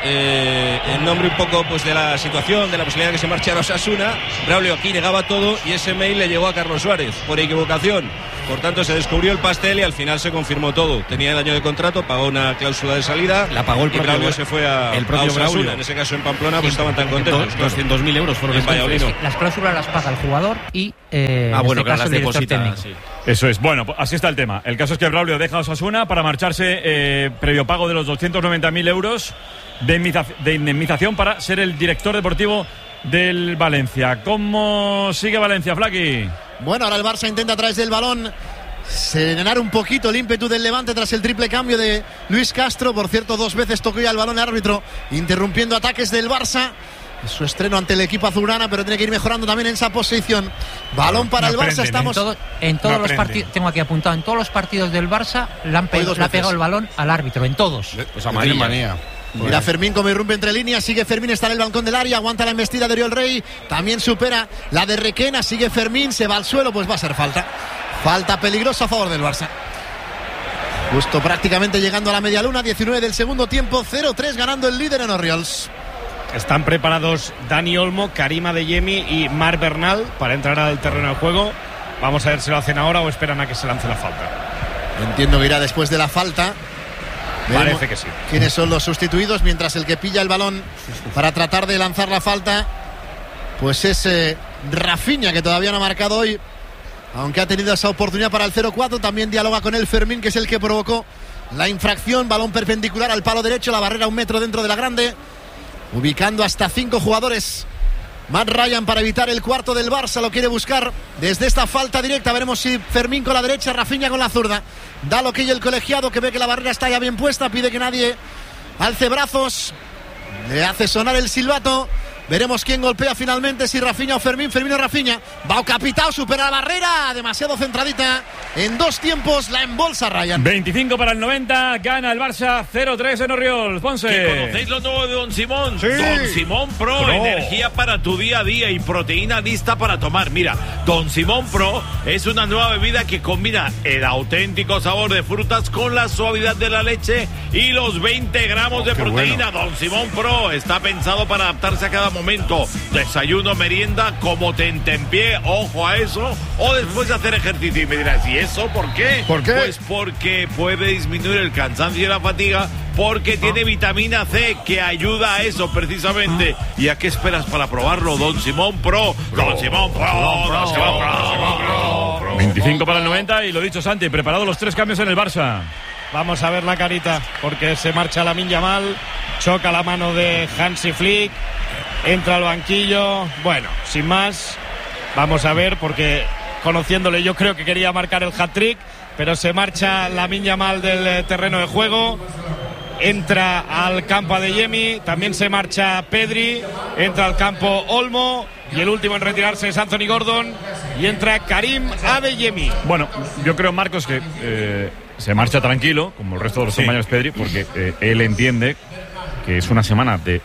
en nombre un poco pues de la situación, de la posibilidad de que se marchara Osasuna. Braulio aquí negaba todo y ese mail le llegó a Carlos Suárez por equivocación. Por tanto, se descubrió el pastel y al final se confirmó todo. Tenía el año de contrato, pagó una cláusula de salida. La pagó el propio Braulio, se fue a Osasuna. Braulio. En ese caso en Pamplona pues estaban tan contentos. 200.000 euros fueron las cláusulas las paga el jugador y bueno, claro, las deposita. Sí. Eso es. Bueno, pues así está el tema. El caso es que Braulio deja a Osasuna para marcharse previo pago de los 290.000 euros de indemnización para ser el director deportivo del Valencia. ¿Cómo sigue Valencia, Flaki? Bueno, ahora el Barça intenta a través del balón serenar un poquito el ímpetu del Levante tras el triple cambio de Luis Castro. Por cierto, 2 veces tocó ya el balón el árbitro, interrumpiendo ataques del Barça. Es su estreno ante el equipo azulgrana, pero tiene que ir mejorando también en esa posición. Balón para el Barça. Estamos en todos los partidos, tengo aquí apuntado, en todos los partidos del Barça le ha pegado el balón al árbitro, en todos. Pues amarilla. Mira Fermín como irrumpe entre líneas, sigue Fermín, está en el balcón del área, aguanta la embestida de Oriol Rey, también supera la de Requena, sigue Fermín, se va al suelo, pues va a ser falta peligrosa a favor del Barça. Justo prácticamente llegando a la media luna, 19 del segundo tiempo, 0-3 ganando el líder en Oriols. Están preparados Dani Olmo, Karim Adeyemi y Marc Bernal para entrar al terreno de juego. Vamos a ver si lo hacen ahora o esperan a que se lance la falta. Entiendo que irá después de la falta. Parece que sí. ¿Quiénes son los sustituidos? Mientras el que pilla el balón para tratar de lanzar la falta, pues es Rafinha, que todavía no ha marcado hoy, aunque ha tenido esa oportunidad para el 0-4. También dialoga con el Fermín, que es el que provocó la infracción. Balón perpendicular al palo derecho, la barrera 1 metro dentro de la grande, ubicando hasta 5 jugadores. Matt Ryan para evitar el cuarto del Barça, lo quiere buscar desde esta falta directa. Veremos si Fermín con la derecha, Rafinha con la zurda. Da lo que hay el colegiado, que ve que la barrera está ya bien puesta, pide que nadie alce brazos, le hace sonar el silbato Veremos quién golpea finalmente, si Rafinha o Fermín. Fermín o Rafinha. Va Capitao, supera la barrera, demasiado centradita. En 2 tiempos la embolsa Ryan. 25 para el 90, gana el Barça 0-3 en Orriols. Ponce. ¿Que conocéis lo nuevo de Don Simón? Sí. Don Simón Pro, energía para tu día a día y proteína lista para tomar. Mira, Don Simón Pro es una nueva bebida que combina el auténtico sabor de frutas con la suavidad de la leche y los 20 gramos de proteína. Bueno. Don Simón Pro está pensado para adaptarse a cada momento. Desayuno, merienda, como tentempié, ojo a eso, o después de hacer ejercicio. Y me dirás, ¿y eso por qué? ¿Por qué? Pues porque puede disminuir el cansancio y la fatiga, porque tiene vitamina C que ayuda a eso precisamente. ¿Y a qué esperas para probarlo? Don Simón Pro. Don Simón Pro. Don Simón Pro. 25 para el 90 y lo dicho, Santi, preparado los 3 cambios en el Barça. Vamos a ver la carita, porque se marcha Lamine Yamal, choca la mano de Hansi Flick, entra al banquillo. Bueno, sin más, vamos a ver, porque conociéndole yo creo que quería marcar el hat-trick, pero se marcha Lamine Yamal del terreno de juego. Entra al campo Adeyemi, también se marcha Pedri, entra al campo Olmo y el último en retirarse es Anthony Gordon y entra Karim Adeyemi. Bueno, yo creo, Marcos, que se marcha tranquilo, como el resto de los compañeros Pedri, porque él entiende que es una semana de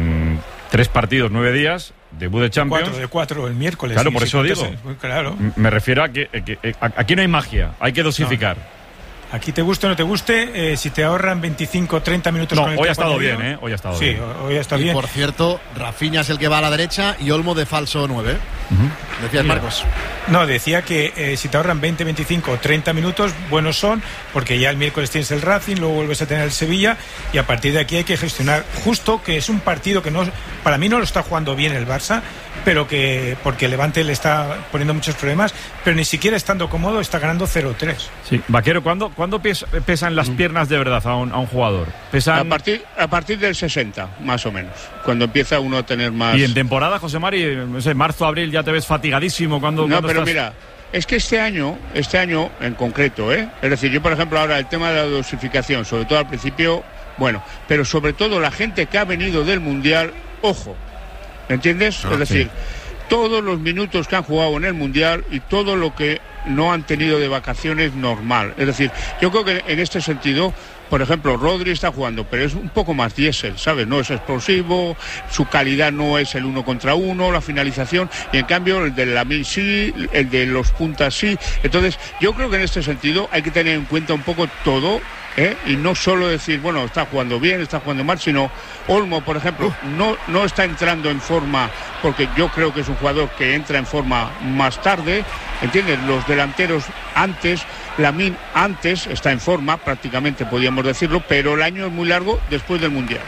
3 partidos, 9 días, debut de Champions. 4 de 4 el miércoles. Claro, por eso digo. Claro. Me refiero a que aquí no hay magia, hay que dosificar. No. Aquí te guste o no te guste, si te ahorran 25, 30 minutos. No, con el hoy ha estado añadido, bien, Hoy ha estado bien. Sí, hoy ha estado bien. Por cierto, Rafinha es el que va a la derecha y Olmo de falso 9. Decías, Marcos. No, decía que si te ahorran 20, 25 o 30 minutos, buenos son, porque ya el miércoles tienes el Racing, luego vuelves a tener el Sevilla y a partir de aquí hay que gestionar. Justo que es un partido que no, para mí no lo está jugando bien el Barça, pero que porque Levante le está poniendo muchos problemas, pero ni siquiera estando cómodo está ganando 0-3. Sí, Vaquero, ¿cuándo pesan las piernas de verdad a un jugador? ¿Pesan? A partir del 60, más o menos, cuando empieza uno a tener más... Y en temporada, José Mari, no sé, marzo, abril, ya te ves fatigadísimo cuando pero estás... mira, es que este año en concreto, es decir, yo por ejemplo ahora el tema de la dosificación, sobre todo al principio, bueno, pero sobre todo la gente que ha venido del Mundial, ojo, ¿entiendes? Es decir, todos los minutos que han jugado en el Mundial y todo lo que no han tenido de vacaciones normal. Es decir, yo creo que en este sentido, por ejemplo, Rodri está jugando, pero es un poco más diésel, ¿sabes? No es explosivo, su calidad no es el 1 contra 1, la finalización, y en cambio el de Lamine sí, el de los puntas sí. Entonces, yo creo que en este sentido hay que tener en cuenta un poco todo, y no solo decir, bueno, está jugando bien, está jugando mal, sino Olmo, por ejemplo, no está entrando en forma, porque yo creo que es un jugador que entra en forma más tarde, ¿entiendes? Los delanteros antes, Lamine antes está en forma, prácticamente podríamos decirlo, pero el año es muy largo después del Mundial.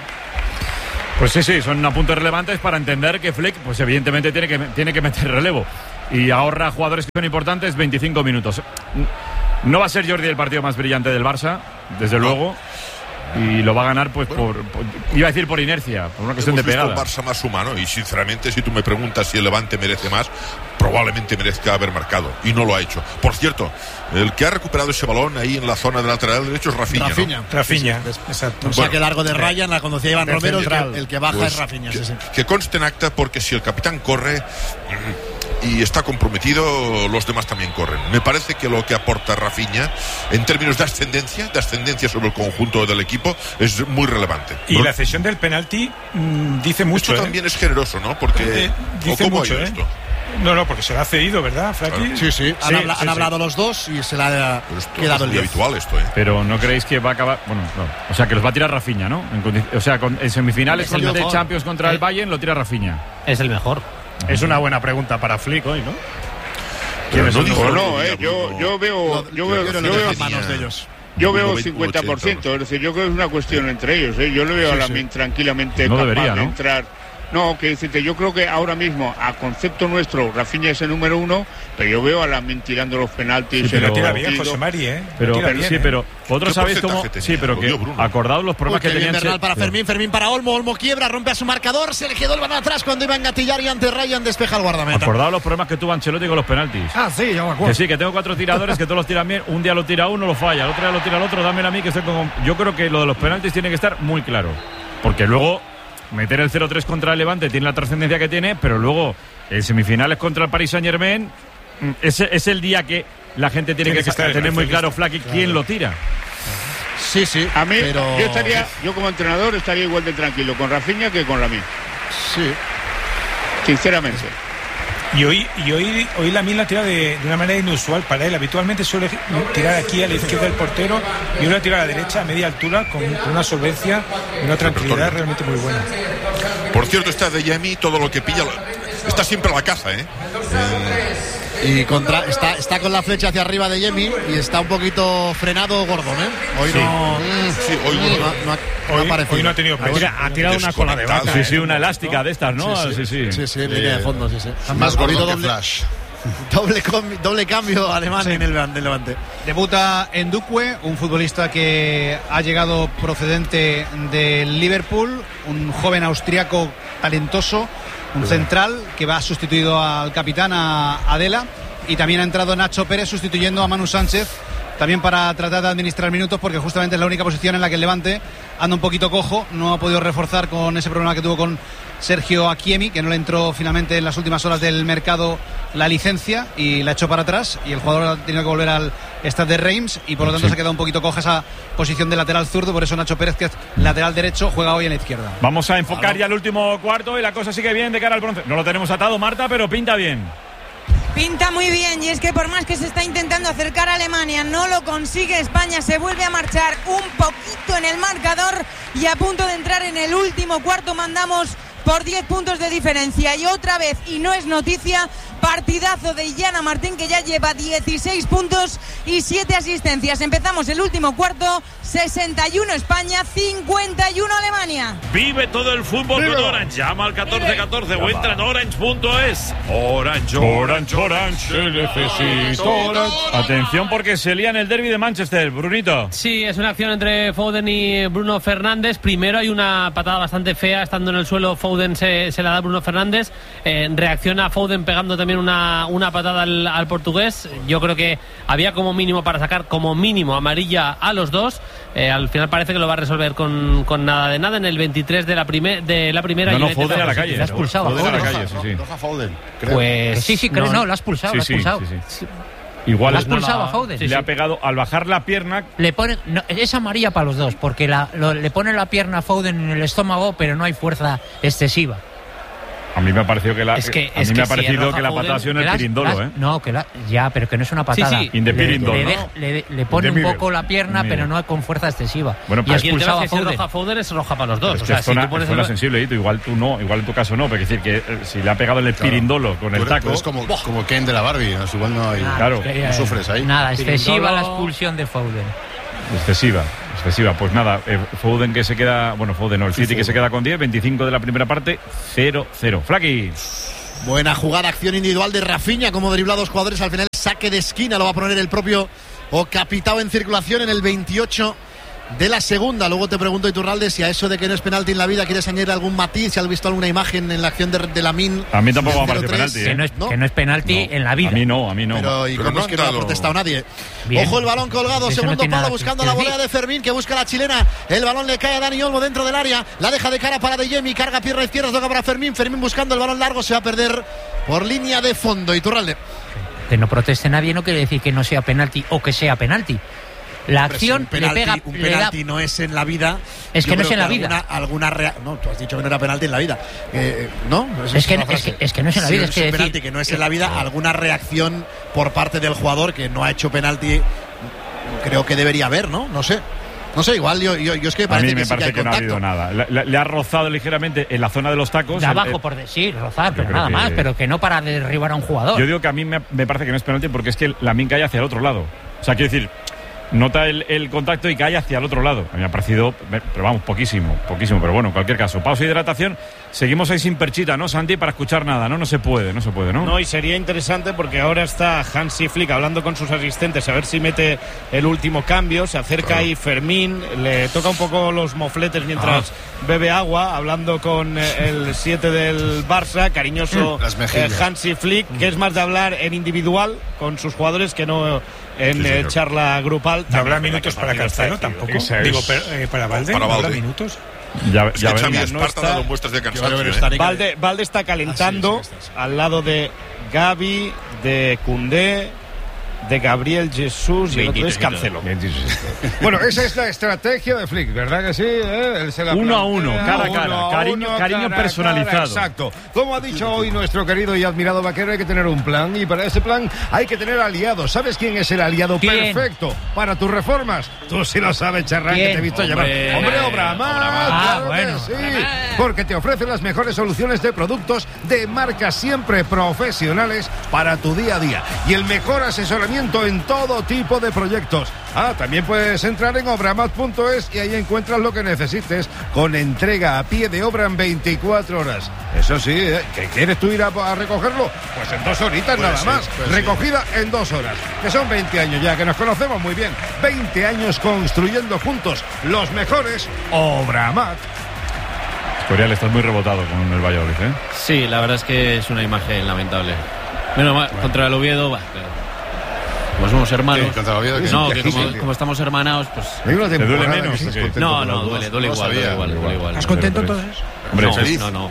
Pues sí, son apuntes relevantes para entender que Flick, pues evidentemente tiene que meter relevo y ahorra a jugadores que son importantes 25 minutos. No va a ser Jordi el partido más brillante del Barça, desde luego, y lo va a ganar pues iba a decir por inercia, por una cuestión de pegada. Un Barça más humano y sinceramente si tú me preguntas si el Levante merece más, probablemente merezca haber marcado y no lo ha hecho. Por cierto, el que ha recuperado ese balón ahí en la zona de lateral derecho es Rafinha. Rafinha, exacto. O sea que largo de Ryan, la conocía Iván Romero, el que baja pues, es Rafinha. Que conste en acta, porque si el capitán corre y está comprometido, los demás también corren. Me parece que lo que aporta Rafinha en términos de ascendencia sobre el conjunto del equipo es muy relevante. Y la cesión del penalti dice mucho. Esto también es generoso, ¿no? Porque dice ¿cómo mucho, ha ido esto? No, porque se lo ha cedido, ¿verdad, Flaki? Claro. Sí. Han hablado los dos y se le ha quedado el 10. Habitual esto, Pero ¿no creéis que va a acabar? Bueno, no. O sea, que los va a tirar Rafinha, ¿no? O sea, en semifinales de Champions contra el Bayern lo tira Rafinha. Es el mejor. Es una buena pregunta para Flick hoy, ¿no? Yo veo manos de ellos. Yo veo 50%, es decir, yo creo que es una cuestión entre ellos, Yo le veo a Lamine tranquilamente capaz de entrar. No, que decirte, yo creo que ahora mismo, a concepto nuestro, Rafinha es el número 1, pero yo veo a Lamine tirando los penaltis. Sí, pero tira bien, José Mari, Pero vosotros sabéis cómo. Sí, pero que acordaos los problemas que tenían. Bernal para Fermín para Olmo quiebra, rompe a su marcador, se le quedó el balón atrás cuando iba a engatillar y ante Ryan despeja el guardameta. Acordaos los problemas que tuvo Ancelotti con los penaltis. Sí, yo me acuerdo. Que tengo 4 tiradores que todos los tiran bien, un día lo tira uno, lo falla, el otro día lo tira el otro, dámelo a mí que estoy con. Yo creo que lo de los penaltis tiene que estar muy claro, porque luego meter el 0-3 contra el Levante tiene la trascendencia que tiene, pero luego en semifinales contra el Paris Saint-Germain es el día que la gente tiene que tener muy claro, Flaky, quién lo tira. Sí, a mí, pero... yo como entrenador estaría igual de tranquilo con Rafinha que con Lamine. Sí. Sinceramente. Y hoy Lamine la tira de una manera inusual para él. Habitualmente suele tirar aquí a la izquierda del portero y hoy la tira a la derecha a media altura con una solvencia y una tranquilidad realmente muy buena. Por cierto, está de Yemi, todo lo que pilla está siempre a la caza, Y está con la flecha hacia arriba de Yemi y está un poquito frenado Gordon, Hoy hoy no ha tenido presión. Ha tirado una cola de vaca. Sí, una elástica de estas, ¿no? Sí, línea de fondo, sí. Más gordo que Flash. Doble cambio alemán en el Levante. Debuta Ndukwe, un futbolista que ha llegado procedente del Liverpool, un joven austriaco talentoso, un central que va sustituido al capitán, a Adela, y también ha entrado Nacho Pérez sustituyendo a Manu Sánchez, también para tratar de administrar minutos, porque justamente es la única posición en la que el Levante anda un poquito cojo, no ha podido reforzar con ese problema que tuvo con Sergio Akiemi, que no le entró finalmente en las últimas horas del mercado la licencia y la echó para atrás, y el jugador ha tenido que volver al Stade de Reims y por lo tanto se ha quedado un poquito coja esa posición de lateral zurdo. Por eso Nacho Pérez, que es lateral derecho, juega hoy en la izquierda. Vamos a enfocar ya el último cuarto y la cosa sigue bien de cara al bronce. No lo tenemos atado, Marta, pero pinta bien. Pinta muy bien, y es que por más que se está intentando acercar a Alemania, no lo consigue. España se vuelve a marchar un poquito en el marcador y a punto de entrar en el último cuarto mandamos por 10 puntos de diferencia. Y otra vez, y no es noticia, partidazo de Illana Martín, que ya lleva 16 puntos y 7 asistencias. Empezamos el último cuarto, 61 España, 51 Alemania. Vive todo el fútbol con Orange. Llama al 1414 o entra en orange.es. Orange, necesito Orange. Atención, porque se lía en el derbi de Manchester, Brunito. Sí, es una acción entre Foden y Bruno Fernández. Primero hay una patada bastante fea, estando en el suelo Foden se la da a Bruno Fernández. Reacciona Foden pegando también una patada al portugués. Yo creo que había como mínimo para sacar como mínimo amarilla a los dos. Al final parece que lo va a resolver con nada de nada en el 23 de la primera. No, Foden a la calle. La ha expulsado a Foden. Foden. Pues sí, creo no, lo ha expulsado. Sí. Igual ha expulsado a Foden. Le ha pegado al bajar la pierna. Le pone, es amarilla para los dos, porque le pone la pierna a Foden en el estómago, pero no hay fuerza excesiva. A mí me ha parecido que la patada ha sido en el pirindolo, No, pero que no es una patada. Sí. Indepirindolo, le pone un poco la pierna, pero no con fuerza excesiva. Bueno, y expulsado a Foden. Si roja Foden, es roja para los dos. O sea, si tú pones zona sensible, igual tú no, igual en tu caso no, pero es decir que si le ha pegado en el pirindolo con el taco. Es como Ken de la Barbie, ¿no? Igual no hay. Claro, no sufres ahí. Nada, excesiva la expulsión de Foden. Excesiva. Pues nada, Foden que se queda, el City que se queda con 10, 25 de la primera parte, 0-0. Flaky. Buena jugada, acción individual de Rafinha, como dribla a dos jugadores al final, saque de esquina, lo va a poner el propio Capitao en circulación en el 28 de la segunda. Luego te pregunto, Iturralde, si a eso de que no es penalti en la vida quieres añadir algún matiz, si has visto alguna imagen en la acción de Lamine. A mí tampoco me ha parecido penalti. Que no es penalti en la vida. A mí no. Pero ¿y cómo es que no ha protestado nadie? Bien. Ojo el balón colgado, eso segundo palo buscando la volea de Fermín, que busca la chilena. El balón le cae a Dani Olmo dentro del área, la deja de cara para De Jemi, carga pierna izquierda, toca para Fermín buscando el balón largo, se va a perder por línea de fondo. Iturralde. Que no proteste nadie no quiere decir que no sea penalti o que sea penalti. La acción le pega. Un penalti no es en la vida. Es que no es en la vida. No, tú has dicho que no era penalti en la vida. ¿No? Es que no es en la vida. Es que penalti que no es en la vida, alguna reacción por parte del jugador que no ha hecho penalti, creo que debería haber, ¿no? No sé, igual yo es que a mí me parece que no ha habido nada. Le ha rozado ligeramente en la zona de los tacos. De abajo, rozar, pero nada más, pero que no para derribar a un jugador. Yo digo que a mí me parece que no es penalti porque es que Lamine cae hacia el otro lado. O sea, quiero decir, nota el contacto y cae hacia el otro lado. A mí me ha parecido, pero vamos, poquísimo. Pero bueno, en cualquier caso, pausa y hidratación. Seguimos ahí sin perchita, ¿no, Santi? Para escuchar nada, ¿no? No se puede, ¿no? No, y sería interesante porque ahora está Hansi Flick hablando con sus asistentes a ver si mete el último cambio. Se acerca ahí Fermín, le toca un poco los mofletes mientras bebe agua, hablando con el 7 del Barça, cariñoso Hansi Flick, que es más de hablar en individual con sus jugadores que no en charla grupal. ¿No habrá minutos para Cancelo tampoco? Digo, para Valde, ¿no habrá minutos? Ya Xavi Esparta ha dado muestras de cansancio. Valde está calentando al lado de Gavi, de Koundé, de Gabriel Jesús y el otro es Cancelo. Bueno, esa es la estrategia de Flick, ¿verdad que sí? Él se la 1-1, cara a cara, cariño personalizado. Exacto. Como ha dicho hoy nuestro querido y admirado Vaquero, hay que tener un plan y para ese plan hay que tener aliados. ¿Sabes quién es el aliado perfecto para tus reformas? Tú sí lo sabes, Charrán, que te he visto llamar. Hombre, Obramat, claro que sí. Porque te ofrece las mejores soluciones de productos de marcas siempre profesionales para tu día a día y el mejor asesoramiento en todo tipo de proyectos. También puedes entrar en obramat.es y ahí encuentras lo que necesites con entrega a pie de obra en 24 horas. Eso sí, ¿que quieres tú ir a recogerlo? Pues en 2 horitas nada más. Recogida en 2 horas. Que son 20 años ya, que nos conocemos muy bien. 20 años construyendo juntos los mejores. Obramat. Escorial, estás muy rebotado con el Valladolid, ¿eh? Sí, la verdad es que es una imagen lamentable. Menos mal, contra el Oviedo, como somos hermanos. Como estamos hermanados, pues. ¿Te duele menos? No, duele igual. ¿Estás contento entonces? Hombre, feliz. No.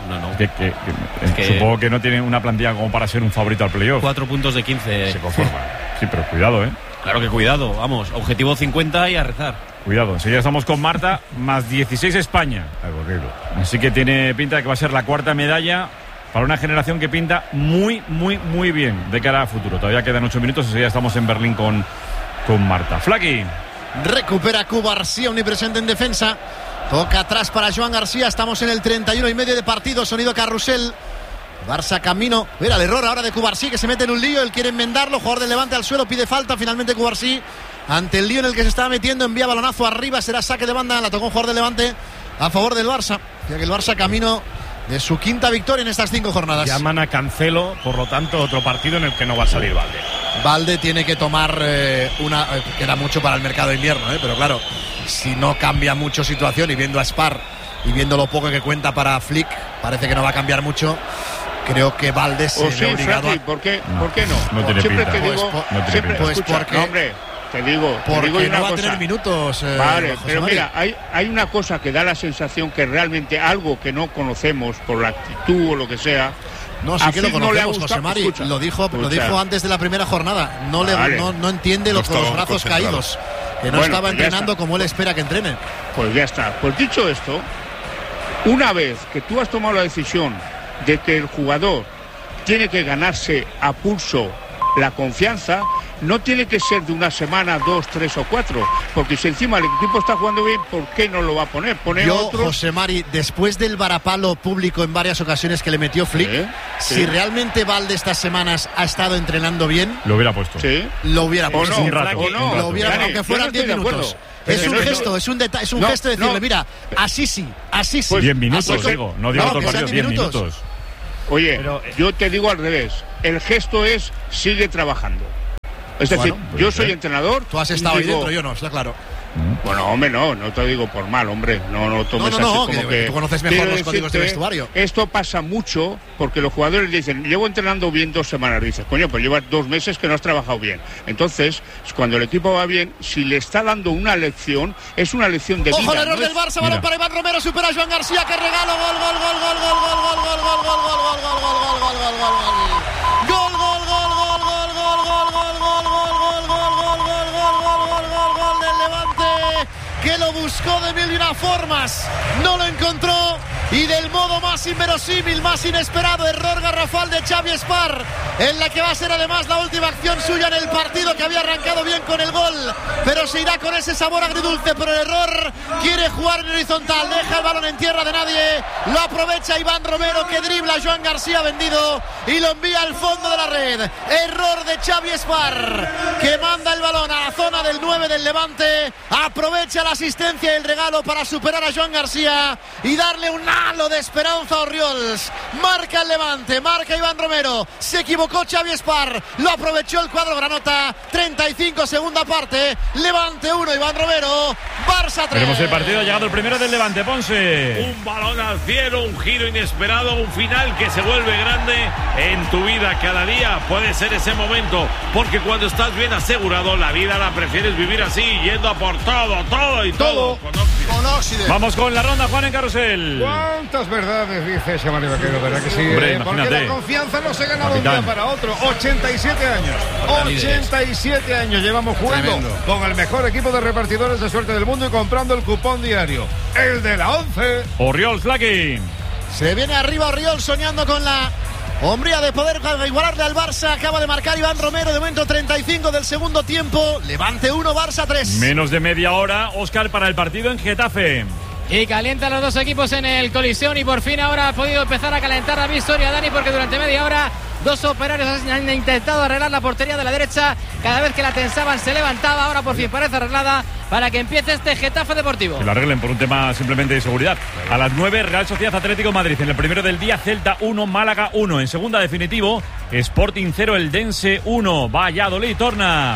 Supongo que no tiene una plantilla como para ser un favorito al playoff. 4 puntos de 15. Se conforma. Sí, pero cuidado, ¿eh? Claro que cuidado, vamos. Objetivo 50 y a rezar. Cuidado, enseguida estamos con Marta, más 16 España. Así que tiene pinta de que va a ser la 4ª medalla para una generación que pinta muy bien de cara a futuro. Todavía quedan 8 minutos y ya estamos en Berlín con Marta. Flaky. Recupera Cubarsí, omnipresente en defensa. Toca atrás para Joan García. Estamos en el 31,5 de partido. Sonido carrusel. Barça camino. Mira el error ahora de Cubarsí, que se mete en un lío. Él quiere enmendarlo. Jugador del Levante al suelo. Pide falta. Finalmente Cubarsí, ante el lío en el que se estaba metiendo, envía balonazo arriba. Será saque de banda. La tocó un jugador del Levante a favor del Barça. Ya que el Barça camino de su 5ª victoria en estas 5 jornadas. Llaman a Cancelo, por lo tanto, otro partido en el que no va a salir Valde. Valde tiene que tomar queda mucho para el mercado de invierno, pero claro, si no cambia mucho situación y viendo a Spar y viendo lo poco que cuenta para Flick, parece que no va a cambiar mucho. Creo que Valde se ve obligado ¿Por qué no? No tiene siempre pinta. te digo, porque hombre, te digo no va a tener minutos. Vale, pero mira, hay una cosa que da la sensación que realmente algo que no conocemos por la actitud o lo que sea. No, sí que lo conocemos, José Mari. Lo dijo antes de la primera jornada. No entiende los brazos caídos. Que no estaba entrenando como él espera que entrene. Pues ya está. Pues dicho esto, una vez que tú has tomado la decisión de que el jugador tiene que ganarse a pulso la confianza, no tiene que ser de una semana, 2, 3 o 4, porque si encima el equipo está jugando bien, ¿por qué no lo va a poner? José Mari, después del varapalo público en varias ocasiones que le metió Flick, si realmente Valde estas semanas ha estado entrenando bien, lo hubiera puesto. Lo hubiera puesto. Un rato. Lo hubiera, aunque fueran 10 minutos. Es un gesto, es un detalle, es un gesto de decirle, mira, así sí. 10 minutos, digo, no digo todo el partido, 10 minutos. Oye, yo te digo al revés, el gesto es sigue trabajando. Es decir, yo soy entrenador. Tú has estado ahí dentro, yo no, está claro. Bueno, hombre, no te digo por mal, hombre. No tomes así como que tú conoces mejor los códigos de vestuario. Esto pasa mucho porque los jugadores dicen, llevo entrenando bien 2 semanas. Dices, coño, pues llevas 2 meses que no has trabajado bien. Entonces, cuando el equipo va bien, si le está dando una lección, es una lección de vida. Ojo, el error del Barça, balón para Iván Romero, supera a Joan García, que regalo, gol. Que lo buscó de mil y una formas, no lo encontró y del modo más inverosímil, más inesperado, error garrafal de Xavi Spar, en la que va a ser además la última acción suya en el partido, que había arrancado bien con el gol, pero se irá con ese sabor agridulce por el error. Quiere jugar en horizontal, deja el balón en tierra de nadie, lo aprovecha Iván Romero, que dribla a Joan García vendido y lo envía al fondo de la red. Error de Xavi Spar, que manda el balón a la zona del 9 del Levante, aprovecha la asistencia y el regalo para superar a Joan García y darle un halo de esperanza a Orriols. Marca el Levante, marca Iván Romero, se equivocó Xavi Spar, lo aprovechó el cuadro granota. 35, segunda parte, Levante 1, Iván Romero, Barça 3. Veremos el partido, ha llegado el primero del Levante, Ponce. Un balón al cielo, un giro inesperado, un final que se vuelve grande en tu vida. Cada día puede ser ese momento, porque cuando estás bien asegurado, la vida la prefieres vivir así, yendo a por todo y todo. Con Oxide. Vamos con la ronda, Juan, en carrusel. ¿Cuántas verdades dice ese Mario Vaquero? ¿Verdad que sí? Hombre, porque la confianza no se gana de un día para otro. 87 años. 87 años llevamos jugando con el mejor equipo de repartidores de suerte del mundo y comprando el cupón diario. El de la 11. Oriol Flaky. Se viene arriba Oriol soñando con la hombría de poder igualarle al Barça. Acaba de marcar Iván Romero, de momento 35 del segundo tiempo. Levante 1, Barça 3. Menos de media hora, Óscar, para el partido en Getafe. Y calientan los dos equipos en el Coliseum y por fin ahora ha podido empezar a calentar la victoria, Dani, porque durante media hora dos operarios han intentado arreglar la portería de la derecha. Cada vez que la tensaban se levantaba, ahora por fin parece arreglada para que empiece este Getafe Deportivo. Que lo arreglen por un tema simplemente de seguridad. A las 9, Real Sociedad Atlético Madrid. En el primero del día, Celta 1, Málaga 1. En segunda, definitivo, Sporting 0, Eldense 1. Valladolid torna.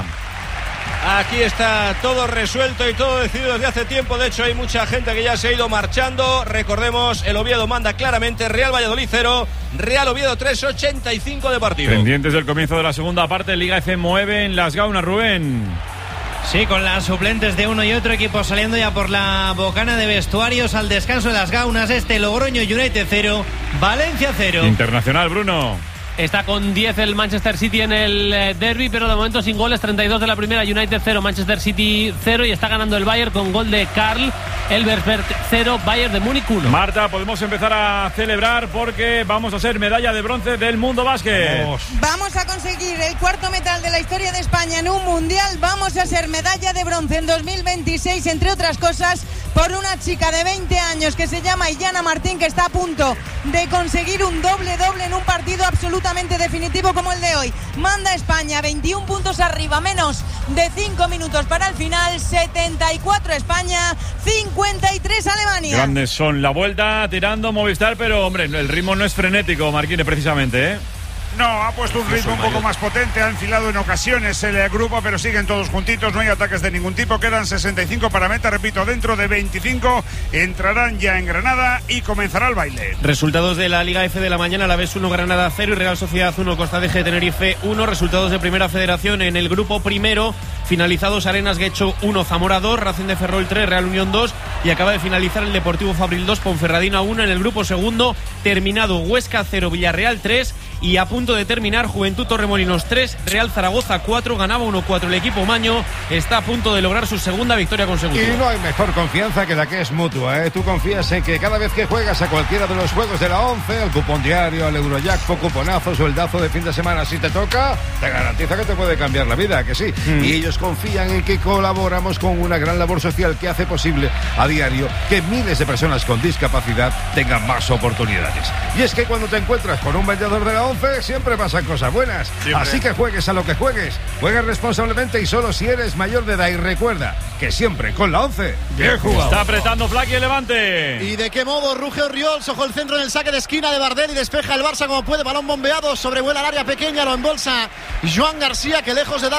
Aquí está todo resuelto y todo decidido desde hace tiempo. De hecho, hay mucha gente que ya se ha ido marchando. Recordemos, el Oviedo manda claramente. Real Valladolid 0, Real Oviedo 3, 85 de partido. Pendientes del comienzo de la segunda parte, Liga F mueve en Las Gaunas, Rubén. Sí, con las suplentes de uno y otro equipo saliendo ya por la bocana de vestuarios al descanso de Las Gaunas. Logroño United 0, Valencia 0. Internacional, Bruno. Está con 10 el Manchester City en el derby, pero de momento sin goles. 32 de la primera, United 0, Manchester City 0, y está ganando el Bayern con gol de Karl Elversberg 0, Bayern de Múnich 1. Marta, podemos empezar a celebrar porque vamos a ser medalla de bronce del Mundo Básquet. Vamos a conseguir el cuarto metal de la historia de España en un mundial. Vamos a ser medalla de bronce en 2026, entre otras cosas, por una chica de 20 años que se llama Illana Martín, que está a punto de conseguir un doble-doble en un partido absolutamente definitivo como el de hoy. Manda España 21 puntos arriba, menos de 5 minutos para el final. 74 España, 53 Alemania. Grandes son la vuelta, tirando Movistar, pero hombre, el ritmo no es frenético, Marquine, precisamente, ¿eh? No, ha puesto un ritmo un poco más potente, ha enfilado en ocasiones el grupo, pero siguen todos juntitos, no hay ataques de ningún tipo, quedan 65 para meta, repito, dentro de 25 entrarán ya en Granada y comenzará el baile. Resultados de la Liga F de la mañana, la Alavés 1, Granada 0 y Real Sociedad 1, Costa de Tenerife 1. Resultados de Primera Federación en el grupo primero, finalizados Arenas Guecho 1, Zamora 2, Racing de Ferrol 3, Real Unión 2 y acaba de finalizar el Deportivo Fabril 2, Ponferradina 1. En el grupo segundo, terminado Huesca 0, Villarreal 3 y a punto de terminar Juventud Torremolinos 3, Real Zaragoza 4, ganaba 1-4 el equipo Maño, está a punto de lograr su segunda victoria consecutiva. Y no hay mejor confianza que la que es mutua, ¿eh? Tú confías en que cada vez que juegas a cualquiera de los juegos de la 11, el cupón diario, el Eurojackpot, cuponazo, sueldazo de fin de semana, si te toca, te garantiza que te puede cambiar la vida, que sí. Y ellos confían en que colaboramos con una gran labor social que hace posible a diario que miles de personas con discapacidad tengan más oportunidades. Y es que cuando te encuentras con un vendedor de la 11, siempre pasan cosas buenas. Siempre. Así que juegues a lo que juegues, juegues responsablemente y solo si eres mayor de edad. Y recuerda que siempre con la 11, bien jugado. Está apretando Flaky el Levante. ¿Y de qué modo? Ruge Orriols, ojo el centro en el saque de esquina de Bardel y despeja el Barça como puede. Balón bombeado, sobrevuela el área pequeña, lo embolsa Joan García, que lejos de dar